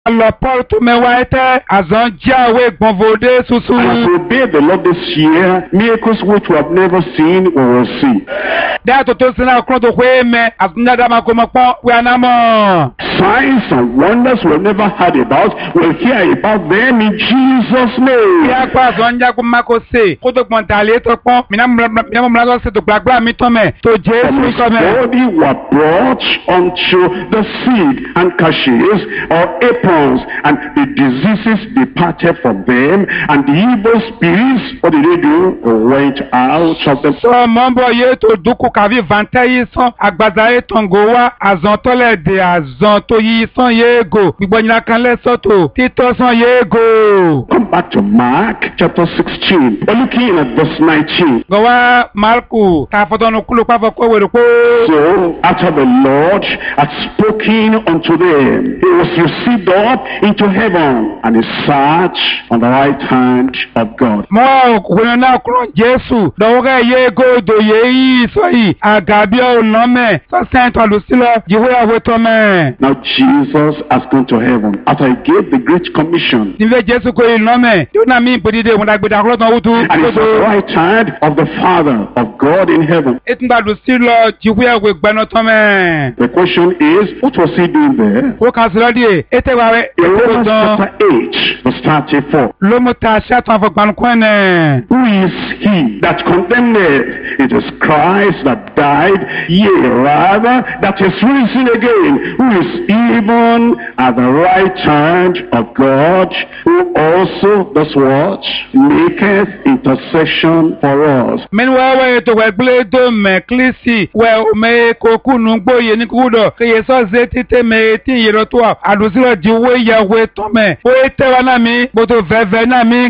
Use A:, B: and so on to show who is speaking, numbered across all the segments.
A: Le porte me waite azan jawe gbonvode susu.
B: And obey the Lord this year, miracles which we have never seen, we will see.
A: Da to sina krodo kwe me azunda da makomakpo we anamo.
B: Signs and wonders we've never heard about, we'll hear about them in Jesus' name.
A: Ya kwa zonja kumako se kodo kpontale to pon mina mlazo se to gbagba mi to me to Jesu ko me.
B: Body were brought unto the seed and cashes or aprons, and the diseases departed from them, and the evil spirits, what did they do? They went out of them.
A: So mambo ye to duku kavi vantayi son agbaza e tongowa azon tole de azon to yi son yego gbonyina kan le soto tito son yego.
B: Come back to Mark chapter 16. We're looking at verse 19.
A: Gowa Marku ta fotonu kulu pa foko wero ko.
B: So after the Lord had spoken unto them, he was received up into heaven, and he sat on the right hand of God.
A: Mo kuno na kuro Jesu doga yego do yi so yi agabi o nome so sent to Lucilo jiwe aweto me.
B: Now Jesus has gone to heaven after he gave the great commission.
A: Nive Jesu ko nome do na mi podide mo dagbeda kuro ton wutu.
B: And he's on the right hand of the Father of God in heaven.
A: Etunda Lucilo jiwe awe gbeno to me.
B: The question is, what was he doing there?
A: O kan silo die etewawe
B: In Romans chapter 8, verse 34.
A: lomo ta shatan fo gbanu kwene.
B: Who is he that condemneth? It is Christ that died, yea, rather, that is risen again, who is even at the right hand of God, who also does what? Maketh intercession for us.
A: Men wewe to wegle do me klisi we me koku nugboye ni kudo ke yeso zetite me ti yero to adusiro jiwe yawe to me o etewa na mi boto veve na mi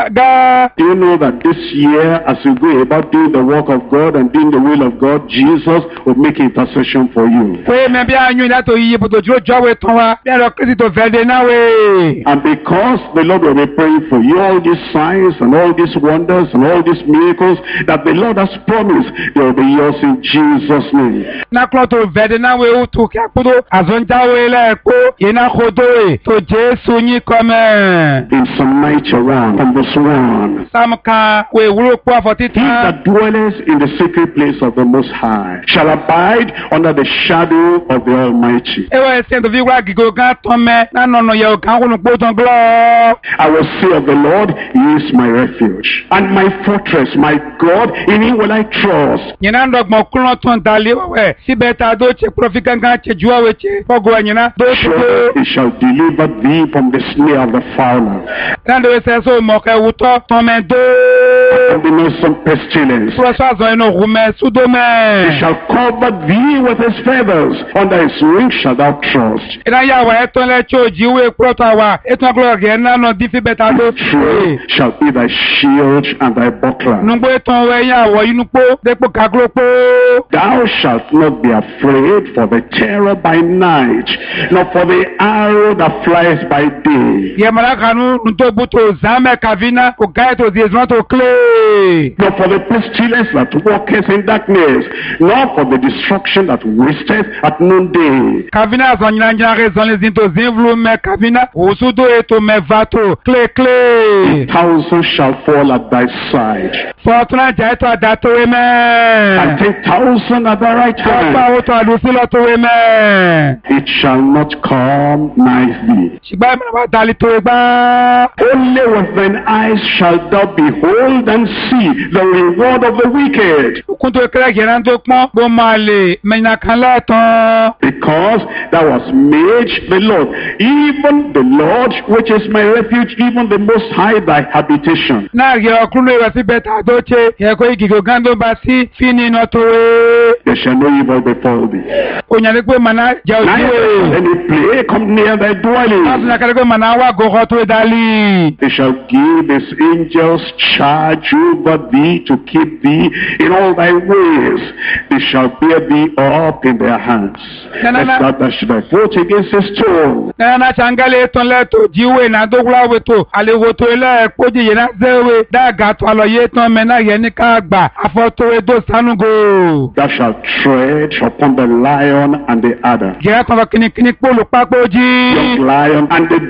A: ga.
B: Do you know that this year, as you go about doing the work of God and doing the will of God, Jesus will make intercession for you?
A: We me bi anyu na to yi boto jiro jowe to wa bi ro krisi to vede na we.
B: And because the Lord will be praying for you, all these signs and all these wonders and all these miracles that the Lord has promised, they will be yours in Jesus' name.
A: Na klo to vede na we o to ki akudo azonja we le ko ina kodo e to Jesu ni come.
B: In Psalm 91 from verse 1.
A: Samka we wuro po
B: He
A: afotita.
B: that dwelleth in the secret place of the Most High shall abide under the shadow of the Almighty.
A: Ewe se to vi wa gigo gan to me na nono ye o kan wonu po ton glo.
B: I will say of the Lord, He is my refuge and my fortress, my God, in Him will I trust.
A: Nyina ndogmo kuno ton dali we sibeta do che profika gan che juwa we che pogo nyina do
B: Sure,
A: che
B: He shall deliver thee from the snare of the fowler
A: kando we se so mo ke wuto ton me do.
B: and the noisome pestilence.
A: Prosa zo eno rume sudo
B: He
A: me.
B: shall cover thee with His feathers, under His wings shalt thou trust.
A: Ina ya wa eton le choji we proto wa eton glo ge na no difi beta do.
B: True shall be thy shield and thy buckler.
A: Nungbo eton we ya wo inu po depo kaglo po.
B: Thou shalt not be afraid for the terror by night, nor for the arrow that flies by day,
A: Ye mara kanu nto buto zame kavina ko gae to zezma to kle.
B: nor for the pestilence that walketh in darkness, nor for the destruction that wasteth at noonday.
A: Kavina zanyina njina rezon les into zinvlu me kavina usudo eto me vato kle.
B: 1,000 shall fall at thy side,
A: Fortuna jaito adato we
B: and
A: me.
B: 10,000 at thy right
A: Papa
B: hand.
A: oto adusilo to we me.
B: It shall not come nigh thee.
A: Shigba me ba dali to we ba.
B: Only with thine eyes shalt thou behold and see the reward of the wicked,
A: Kunto kre geran to pon bo male me na kan la ton.
B: because thou hast made the Lord, even the Lord, which is my refuge, even the Most High, thy habitation.
A: Na ge okunu we si beta do che ye ko igigo gando ba si fini no to we.
B: There shall no evil befall thee.
A: Onyale pe mana ja
B: Neither
A: oji.
B: any plague come near thy dwelling.
A: Asuna kale pe mana wa go to dali.
B: They shall give his angels charge deliver thee, to keep thee in all thy ways. They shall bear thee up in their hands, lest thou should vote against a stone.
A: Na changale tonleto jiwe na dogla weto alewoto ele koji yena zewe daga to aloye ton mena yeni ka gba afoto edo sanugo.
B: Thou shalt tread upon the lion and the adder.
A: Je kon kini polo papoji.
B: Young lion and the